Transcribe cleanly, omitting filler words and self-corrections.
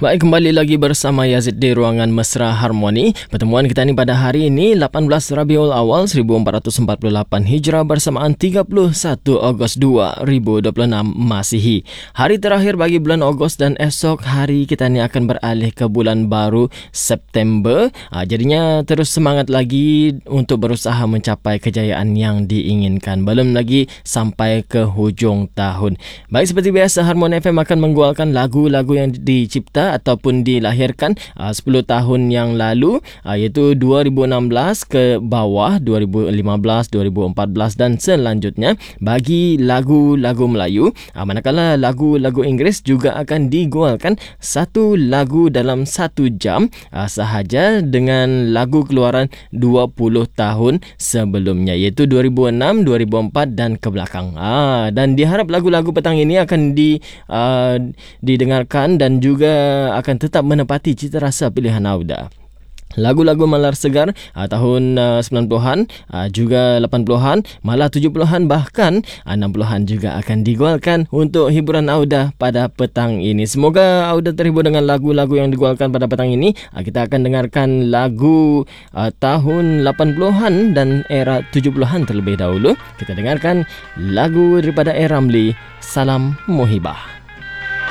Baik, kembali lagi bersama Yazid di Ruangan Mesra Harmoni. Pertemuan kita ni pada hari ini 18 Rabiul Awal 1448 Hijrah bersamaan 31 Ogos 2026 Masihi. Hari terakhir bagi bulan Ogos dan esok hari kita ni akan beralih ke bulan baru September. Jadinya terus semangat lagi untuk berusaha mencapai kejayaan yang diinginkan. Belum lagi sampai ke hujung tahun. Baik, seperti biasa Harmoni FM akan menggualkan lagu-lagu yang dicipta ataupun dilahirkan 10 tahun yang lalu, iaitu 2016 ke bawah, 2015, 2014 dan selanjutnya bagi lagu-lagu Melayu. Manakala lagu-lagu Inggeris juga akan digualkan satu lagu dalam 1 jam sahaja dengan lagu keluaran 20 tahun sebelumnya, iaitu 2006, 2004 dan ke belakang. Dan diharap lagu-lagu petang ini akan didengarkan dan juga akan tetap menepati cita rasa pilihan Auda. Lagu-lagu Malar Segar tahun 90-an, juga 80-an, malah 70-an, bahkan 60-an juga akan digualkan untuk hiburan Auda pada petang ini. Semoga Auda terhibur dengan lagu-lagu yang digualkan pada petang ini. Kita akan dengarkan lagu tahun 80-an dan era 70-an terlebih dahulu. Kita dengarkan lagu daripada A. Ramli, Salam Muhibah.